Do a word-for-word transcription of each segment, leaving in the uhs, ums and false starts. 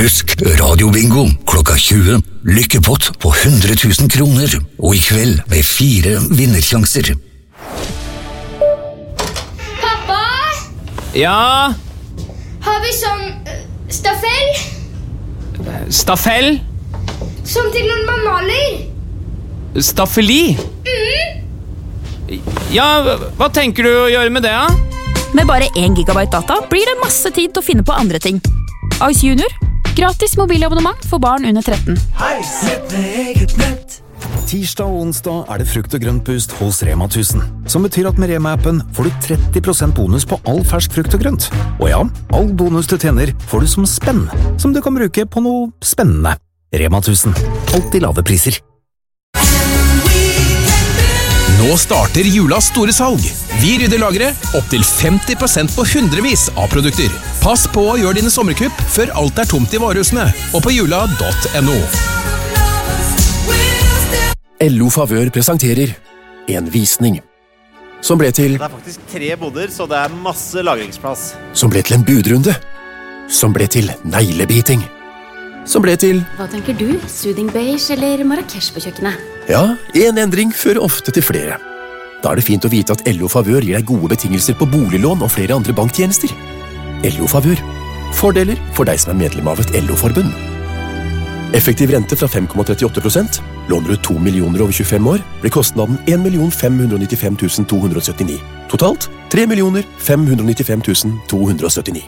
Husk radiobingo klokka tjue. Lykkepott på hundre tusen kroner. Og i kveld med fire vinnersjanser. Pappa? Ja? Har vi sånn uh, staffell? Staffell? Som til når man maler? Staffeli? Mm. Ja, hva tenker du å gjøre med det, da? Med bare én gigabyte data blir det masse tid til å finne på andre ting. Ice Junior. Gratis mobilabonnement for barn under tretten. Hei, sett med eget nett. Tirsdag og onsdag er det frukt og grøntpust hos Rema tusen, som betyr at med Rema-appen får du tretti prosent bonus på all fersk frukt og grønt. Og ja, all bonus du tjener får du som spenn, som du kan bruke på noe spennende. Rema tusen. Alltid lave priser. Nå starter julas store salg. Vi rydder lageret opp til femti prosent på hundrevis av produkter. Pass på å gjøre dine sommerkupp før alt er tomt i varehusene, og på jula punktum no. L O Favør presenterer en visning som ble til Det er faktisk tre boder, så det er masse lagringsplass. Som ble til en budrunde. Som ble til neglebiting. Som ble til Hva tenker du? Soothing beige eller Marrakesh på kjøkkenet? Ja, en endring fører ofte til flere. Da er det fint å vite at L O Favør gir deg gode betingelser på boliglån og flere andre banktjenester. L O Favør. Fordeler for deg som er medlem av et L O-forbund. Effektiv rente fra fem komma trettiåtte prosent. Låner du to millioner over tjuefem år, blir kostnaden en million fem hundre nittifem tusen to hundre syttini. Totalt tre millioner fem hundre nittifem tusen to hundre syttini.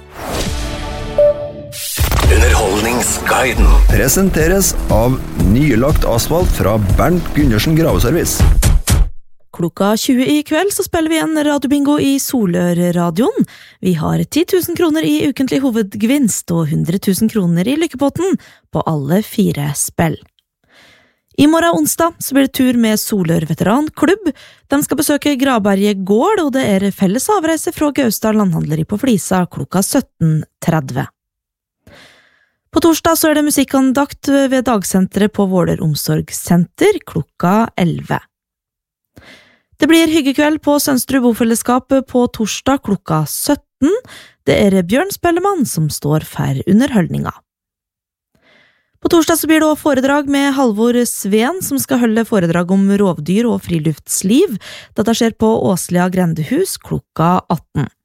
Underholdningsguiden presenteres av nylagt asfalt fra Bernt Gundersen Graveservice. Klokka tjue i kveld så spiller vi en radiobingo i Solør-radioen. Vi har ti tusen kroner i ukentlig hovedgevinst og hundre tusen kroner i lykkepotten på alle fire spill. I morgen onsdag så blir det tur med Solør Veteranklubb. De skal besøke Graberget gård, og det er felles avreise fra Gausdal Landhandleri på Flisa klokka sytten tretti. På torsdag så er det musikkandakt ved dagsenteret på Våler Omsorgssenter klokka elleve. Det blir hyggekveld på Sønsterud Bofellesskap på torsdag klokka sytten. Det er Bjørn Spellemann som står for underholdninga. På torsdag så blir det også foredrag med Halvor Sveen, som skal holde foredrag om rovdyr og friluftsliv. Dette skjer på Åslia Grendehus klokka atten.